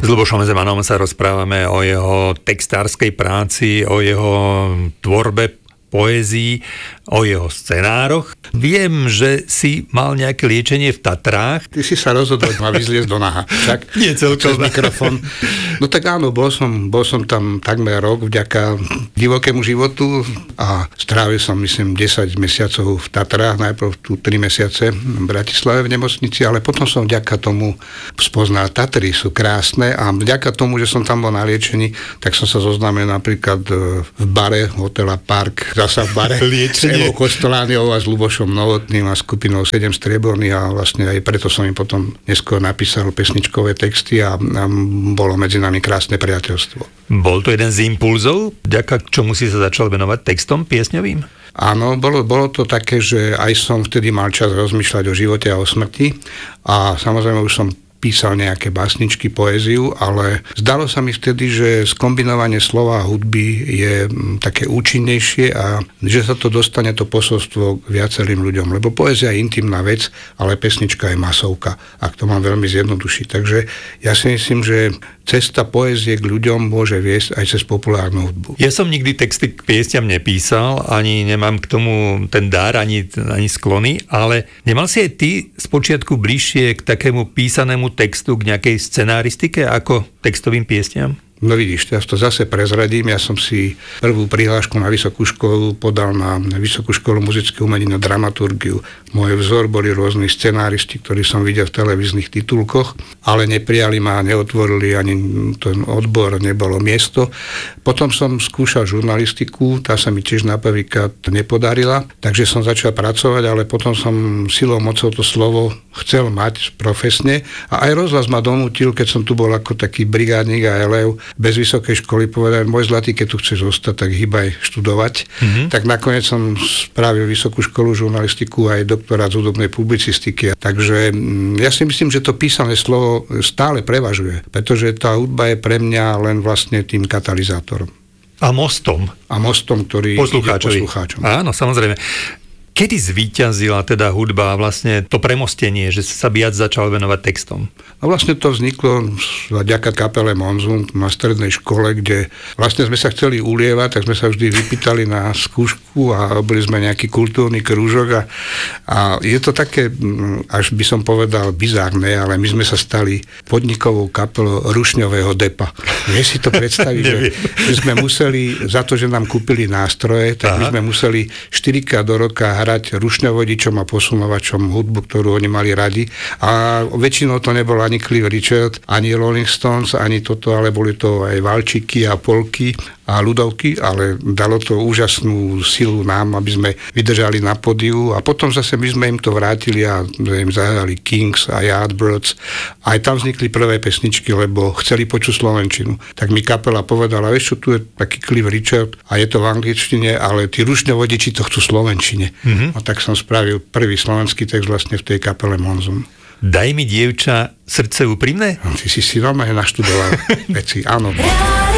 Lubošom Zemanom sa rozprávame o jeho textárskej práci, o jeho tvorbe poézii, o jeho scenároch. Viem, že si mal nejaké liečenie v Tatrách. Ty si sa rozhodol ma vyzliesť do naha. Tak, nie celkom. Cez mikrofón. No tak áno, bol som tam takmer rok vďaka divokému životu a strávil som, myslím, 10 mesiacov v Tatrách. Najprv tu 3 mesiace v Bratislave v nemocnici, ale potom som vďaka tomu spoznal Tatry, sú krásne a vďaka tomu, že som tam bol na liečení, tak som sa zoznámil napríklad v bare hotela Park, zasa v bare s Evou Kostolániou a s Lubošom Novotným a skupinou 7 strieborných a vlastne aj preto som im potom neskôr napísal pesničkové texty a bolo medzi nami krásne priateľstvo. Bol to jeden z impulzov, vďaka čomu si sa začal venovať textom piesňovým? Áno, bolo to také, že aj som vtedy mal čas rozmýšľať o živote a o smrti a samozrejme už som písal nejaké básničky, poéziu, ale zdalo sa mi vtedy, že skombinovanie slova a hudby je také účinnejšie a že sa to dostane to posolstvo k viacerým ľuďom, lebo poézia je intimná vec, ale pesnička je masovka, ak to mám veľmi zjednodušiť. Takže ja si myslím, že cesta poézie k ľuďom môže viesť aj cez populárnu hudbu. Ja som nikdy texty k piesňam nepísal, ani nemám k tomu ten dar, ani sklony, ale nemal si aj ty spočiatku bližšie k takému písanému textu, k nejakej scenáristike ako textovým piesňam? No vidíš, teraz to zase prezradím. Ja som si prvú prihlášku na vysokú školu podal na Vysokú školu muzických umení na dramaturgiu. Môj vzor boli rôzni scenáristi, ktorí som videl v televíznych titulkoch, ale neprijali ma, neotvorili ani ten odbor, nebolo miesto. Potom som skúšal žurnalistiku, tá sa mi tiež na prvýkrát nepodarila, takže som začal pracovať, ale potom som silou mocou to slovo chcel mať profesne a aj rozhlas ma donútil, keď som tu bol ako taký brigádnik a elev bez vysokej školy, povedať, môj zlatý, keď tu chceš zostať, tak hýbaj študovať. Tak nakoniec som spravil vysokú školu žurnalistiku aj doktorát z hudobnej publicistiky. Takže ja si myslím, že to písané slovo stále prevažuje, pretože tá hudba je pre mňa len vlastne tým katalizátorom. A mostom. A mostom, ktorý ide poslucháčom. Áno, samozrejme. Kedy zvíťazila teda hudba a vlastne to premostenie, že sa viac začal venovať textom? A vlastne to vzniklo vďaka kapele Monzum na strednej škole, kde vlastne sme sa chceli ulievať, tak sme sa vždy vypýtali na skúšku a robili sme nejaký kultúrny krúžok a je to také, až by som povedal, bizárne, ale my sme sa stali podnikovou kapelou rušňového depa. Vieš si to predstaviť, že sme museli, za to, že nám kúpili nástroje, tak my sme museli 4-krát do roka hrať rušňovodičom a posunovačom hudbu, ktorú oni mali radi. A väčšinou to nebol ani Cliff Richard, ani Rolling Stones, ani toto, ale boli to aj valčiky a polky a ľudovky, ale dalo to úžasnú silu nám, aby sme vydržali na pódiu a potom zase my sme im to vrátili a im zahrali Kings a Yardbirds. Aj tam vznikli prvé pesničky, lebo chceli počuť slovenčinu. Tak mi kapela povedala, vieš čo, tu je taký Cliff Richard a je to v angličtine, ale tí rušňovodiči to chcú slovenčine. A tak som spravil prvý slovenský text vlastne v tej kapele Monzum. Daj mi, dievča, srdce úprimné? Ty si normálne naštudoval veci, áno.